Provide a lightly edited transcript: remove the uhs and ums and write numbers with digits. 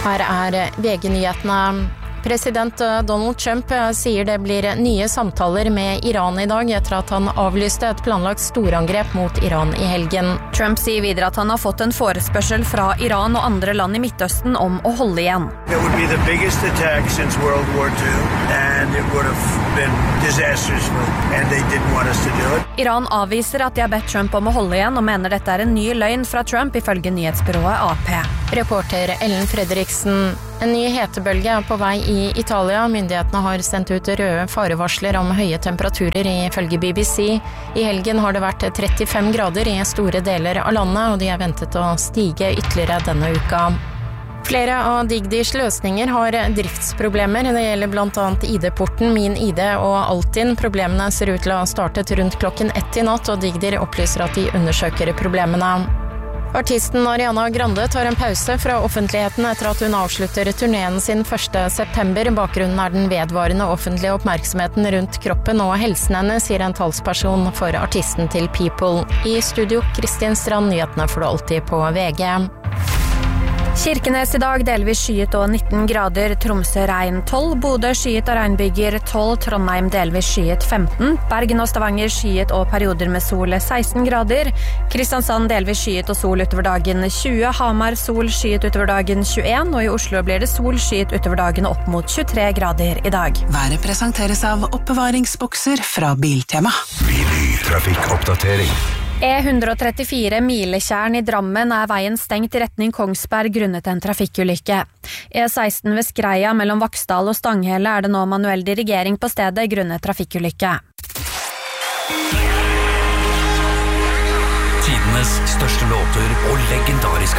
Her VG-nyhetene. President Donald Trump sier det blir nye samtaler med Iran I dag etter at han avlyste et planlagt storangrep mot Iran I helgen. Trump sier videre at han har fått en forespørsel fra Iran og andre land I Midtøsten om å holde igjen. It would be the biggest attack since World War II, and it would have been disastrous, and they didn't want us to do it. Iran avviser at de har bedt Trump om å holde igjen, og mener dette en ny løgn fra Trump, ifølge nyhetsbyrået AP. Reporter Ellen Fredriksen. En ny hetebølge på vei I Italia. Myndighetene har sendt ut røde farevarsler om høye temperaturer ifølge BBC. I helgen har det vært 35 grader I store deler av landet, og de ventet å stige ytterligere denne uka. Flere av Digdis løsninger har driftsproblemer. Det gjelder blant annet ID-porten, Min ID og Altinn. Problemene ser ut til å ha startet rundt klokken 1 I natt, og Digdir opplyser at de undersøker problemene. Artisten Ariana Grande tar en pause fra offentligheten etter at hun avslutter turneen sin 1. september. Bakgrunnen den vedvarende offentlige oppmerksomheten rundt kroppen og helsen hennes, sier en talsperson for artisten til People. I studio Kristin Strand, nyhetene får du alltid på VG. Kirkenes I dag delvis skyet og 19 grader, Tromsø regn 12, Bodø skyet og regnbyger 12, Trondheim delvis skyet 15, Bergen og Stavanger skyet og perioder med sol 16 grader, Kristiansand delvis skyet og sol utover dagen 20, Hamar sol skyet utover dagen 21, og I Oslo blir det sol skyet utover dagen opp mot 23 grader I dag. Været presenteres av oppbevaringsbokser fra Biltema. Trafikkoppdatering. E134 Milekjern I Drammen veien stengt I retning Kongsberg grunnet en trafikkulykke. E16 ved Skreia mellom Vaksdal og Stanghelle det nå manuell dirigering på stedet grunnet trafikkulykke. Tidenes største låter og legendariske